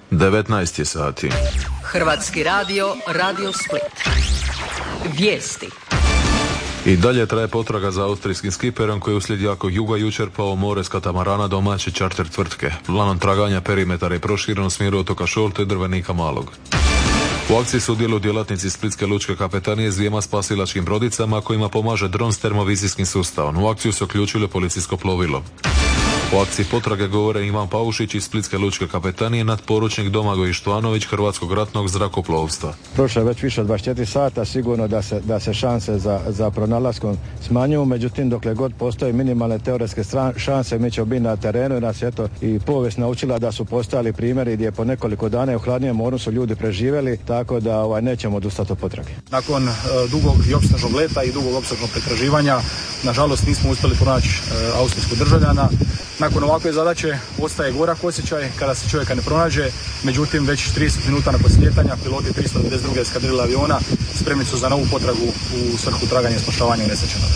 19 je sati. Hrvatski radio, Radio Split. Vijesti. I dalje traje potraga za austrijskim skiperom koji je uslijed jakog juga jučer pao u more s katamarana domaće čarter tvrtke. Planom traganja perimetar je proširen u smjeru otoka Šolte i Drvenika Malog. U akciji sudjeluju djelatnici Splitske lučke kapetanije s 2 spasilačkim brodicama kojima pomaže dron s termovizijskim sustavom. U akciju se uključilo policijsko plovilo. U akciji potrage govore Ivan Paušić iz Splitske lučke kapetanije, nadporučnik Domagoj Štvanović Hrvatskog ratnog zrakoplovstva. Prošlo je već više od 24 sata, sigurno da se šanse za pronalaskom smanjuju, međutim dokle god postoje minimalne teoretske šanse mi ćemo biti na terenu i nas eto i povijest naučila da su postojali primjeri gdje po nekoliko dana u hladnijem moru su ljudi preživjeli, tako da nećemo odustati od potrage. Nakon dugog i opsežnog leta i dugog opsežnog pretraživanja, nažalost nismo uspjeli pronaći austrijskog državljana. Nakon ovakve zadaće ostaje gorak osjećaj kada se čovjeka ne pronađe, međutim već 30 minuta nakon slijetanja piloti 392. eskadrile aviona spremni su za novu potragu u svrhu traganja i spašavanja unesrećenog.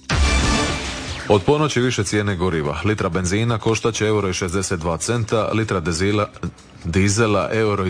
Od ponoći više cijene goriva. Litra benzina koštat će €1,62, litra dizela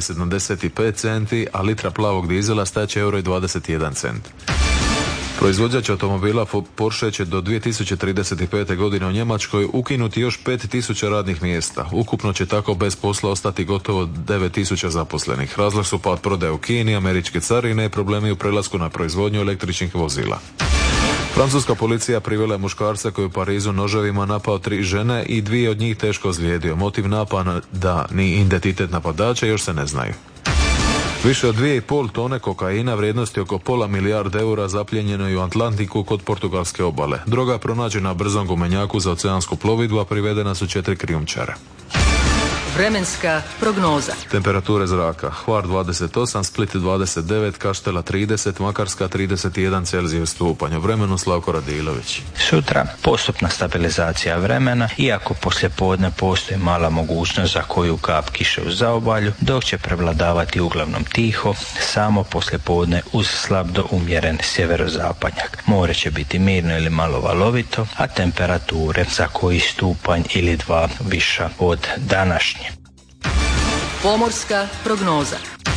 €1,75, a litra plavog dizela staće €1,21. Proizvođač automobila Porsche će do 2035. godine u Njemačkoj ukinuti još 5.000 radnih mjesta. Ukupno će tako bez posla ostati gotovo 9.000 zaposlenih. Razlog su pad prodaje u Kini, američke carine i problemi u prelasku na proizvodnju električnih vozila. Francuska policija privela je muškarca koji u Parizu noževima napao 3 žene i 2 od njih teško ozlijedio. Motiv napada ni identitet napadača još se ne znaju. Više od 2,5 tone kokaina vrijednosti oko pola milijarde eura zapljenjeno je u Atlantiku kod portugalske obale. Droga pronađena na brzom gumenjaku za oceansku plovidbu, a privedena su 4 krijumčara. Vremenska prognoza. Temperature zraka: Hvar 28, Split 29, Kaštela 30, Makarska 31 Celzijus stupanj. U vremenu Slavko Radilović. Sutra postupna stabilizacija vremena, iako poslijepodne postoji mala mogućnost za koju kap kiše u zaobalju, dok će prevladavati uglavnom tiho, samo poslijepodne uz slab do umjeren sjeverozapadnjak. More će biti mirno ili malo valovito, a temperature za koji stupanj ili 2 viša od današnje. Pomorska prognoza.